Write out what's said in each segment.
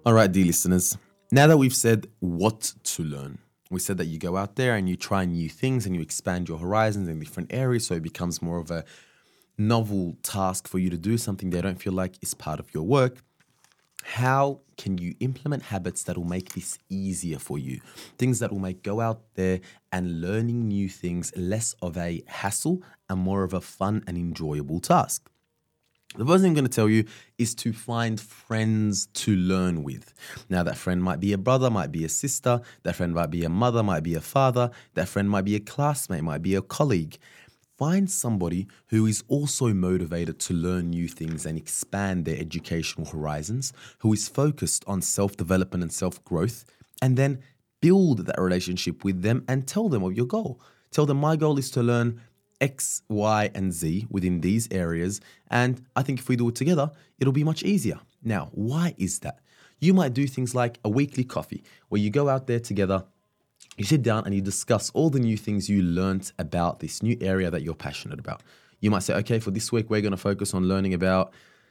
All right, dear listeners, now that we've said what to learn, we said that you go out there and you try new things and you expand your horizons in different areas so it becomes more of a novel task for you to do, something they don't feel like is part of your work. How can you implement habits that will make this easier for you? Things that will make go out there and learning new things less of a hassle and more of a fun and enjoyable task. The first thing I'm going to tell you is to find friends to learn with. Now, that friend might be a brother, might be a sister, that friend might be a mother, might be a father, that friend might be a classmate, might be a colleague. Find somebody who is also motivated to learn new things and expand their educational horizons, who is focused on self-development and self-growth, and then build that relationship with them and tell them of your goal. Tell them my goal is to learn X, Y, and Z within these areas. And I think if we do it together, it'll be much easier. Now, why is that? You might do things like a weekly coffee where you go out there together, you sit down and you discuss all the new things you learned about this new area that you're passionate about. You might say, okay, for this week, we're going to focus on learning about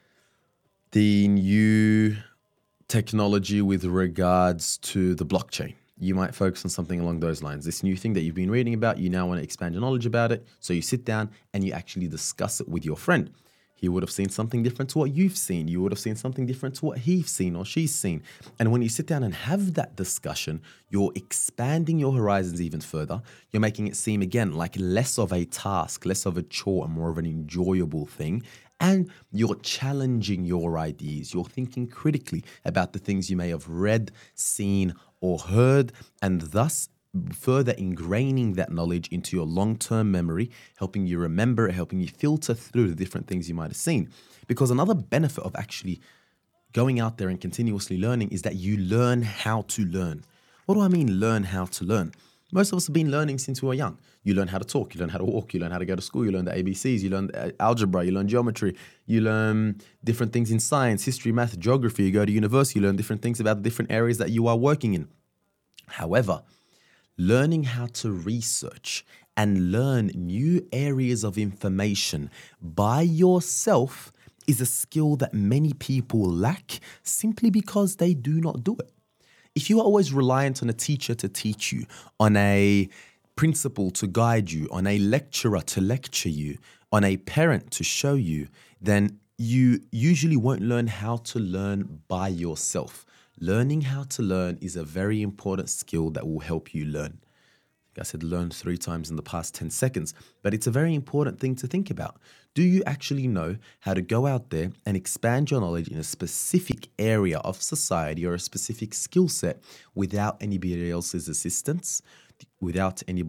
the new technology with regards to the blockchain. You might focus on something along those lines. This new thing that you've been reading about, you now want to expand your knowledge about it. So you sit down and you actually discuss it with your friend. He would have seen something different to what you've seen. You would have seen something different to what he's seen or she's seen. And when you sit down and have that discussion, you're expanding your horizons even further. You're making it seem, again, like less of a task, less of a chore, and more of an enjoyable thing. And you're challenging your ideas. You're thinking critically about the things you may have read, seen, or heard, and thus further ingraining that knowledge into your long-term memory, helping you remember it, helping you filter through the different things you might have seen. Because another benefit of actually going out there and continuously learning is that you learn how to learn. What do I mean learn how to learn? Most of us have been learning since we were young. You learn how to talk, you learn how to walk, you learn how to go to school, you learn the ABCs, you learn algebra, you learn geometry, you learn different things in science, history, math, geography, you go to university, you learn different things about the different areas that you are working in. However, learning how to research and learn new areas of information by yourself is a skill that many people lack simply because they do not do it. If you are always reliant on a teacher to teach you, on a principal to guide you, on a lecturer to lecture you, on a parent to show you, then you usually won't learn how to learn by yourself. Learning how to learn is a very important skill that will help you learn. I said learn 3 times in the past 10 seconds, but it's a very important thing to think about. Do you actually know how to go out there and expand your knowledge in a specific area of society or a specific skill set without anybody else's assistance? Do you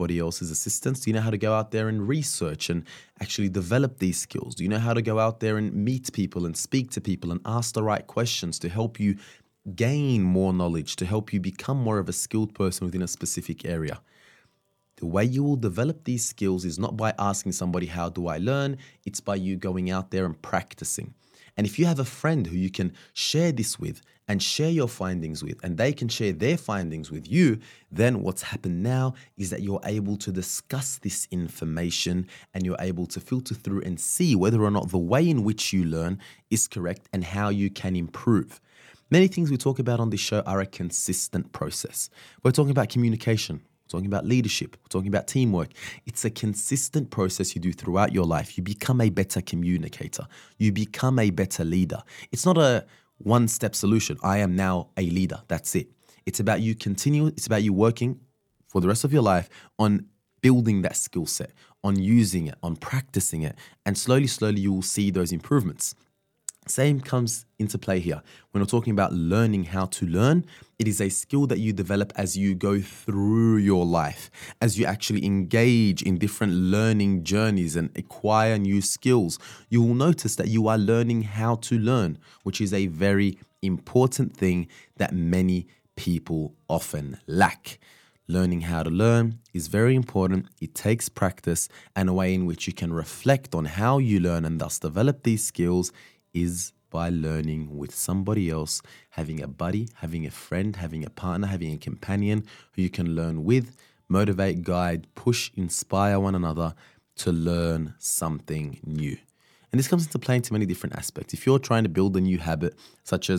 know how to go out there and research and actually develop these skills? Do you know how to go out there and meet people and speak to people and ask the right questions to help you gain more knowledge, to help you become more of a skilled person within a specific area? The way you will develop these skills is not by asking somebody, how do I learn? It's by you going out there and practicing. And if you have a friend who you can share this with and share your findings with, and they can share their findings with you, then what's happened now is that you're able to discuss this information and you're able to filter through and see whether or not the way in which you learn is correct and how you can improve. Many things we talk about on this show are a consistent process. We're talking about communication. We're talking about leadership. We're talking about teamwork. It's a consistent process you do throughout your life. You become a better communicator. You become a better leader. It's not a one-step solution. I am now a leader. That's it. It's about you It's about you working for the rest of your life on building that skill set, on using it, on practicing it. And slowly, you will see those improvements. Same comes into play here. When we're talking about learning how to learn, it is a skill that you develop as you go through your life, as you actually engage in different learning journeys and acquire new skills. You will notice that you are learning how to learn, which is a very important thing that many people often lack. Learning how to learn is very important. It takes practice, and a way in which you can reflect on how you learn and thus develop these skills is by learning with somebody else, having a buddy, having a friend, having a partner, having a companion who you can learn with, motivate, guide, push, inspire one another to learn something new. And this comes into play into many different aspects. If you're trying to build a new habit, such as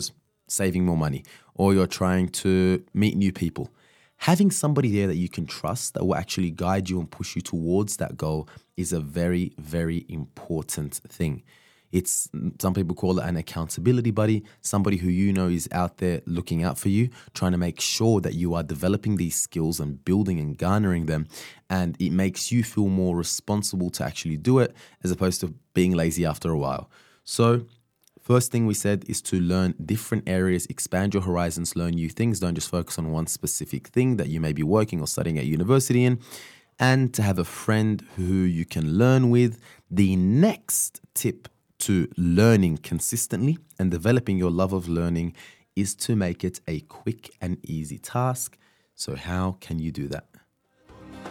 saving more money, or you're trying to meet new people. Having somebody there that you can trust that will actually guide you and push you towards that goal is a very, very important thing. It's some people call it an accountability buddy, somebody who you know is out there looking out for you, trying to make sure that you are developing these skills and building and garnering them. And it makes you feel more responsible to actually do it as opposed to being lazy after a while. So first thing we said is to learn different areas, expand your horizons, learn new things. Don't just focus on one specific thing that you may be working or studying at university in. And to have a friend who you can learn with. The next tip to learning consistently and developing your love of learning is to make it a quick and easy task. So how can you do that?